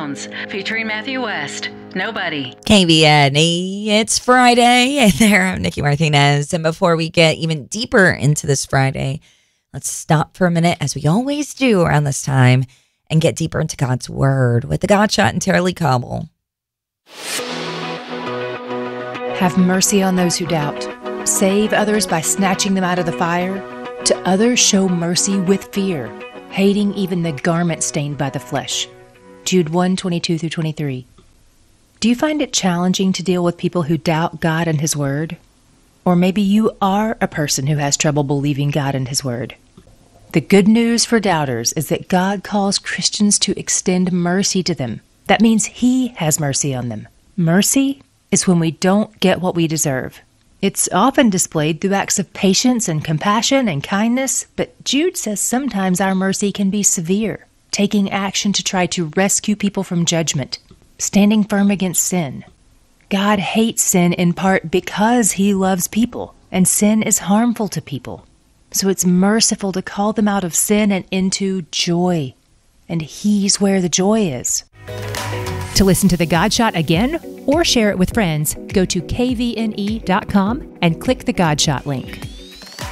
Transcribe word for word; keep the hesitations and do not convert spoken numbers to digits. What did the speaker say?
Sounds, featuring Matthew West. Nobody. K V N E, it's Friday. Hey there, I'm Nikki Martinez. And before we get even deeper into this Friday, let's stop for a minute, as we always do around this time, and get deeper into God's Word with the God Shot and Tara Lee Cobble. Have mercy on those who doubt. Save others by snatching them out of the fire. To others show mercy with fear, hating even the garment stained by the flesh. Jude one, twenty-two through twenty-three. Do you find it challenging to deal with people who doubt God and His Word? Or maybe you are a person who has trouble believing God and His Word. The good news for doubters is that God calls Christians to extend mercy to them. That means He has mercy on them. Mercy is when we don't get what we deserve. It's often displayed through acts of patience and compassion and kindness, but Jude says sometimes our mercy can be severe, taking action to try to rescue people from judgment, standing firm against sin. God hates sin in part because He loves people, and sin is harmful to people. So it's merciful to call them out of sin and into joy. And He's where the joy is. To listen to The God Shot again or share it with friends, go to K V N E dot com and click the God Shot link.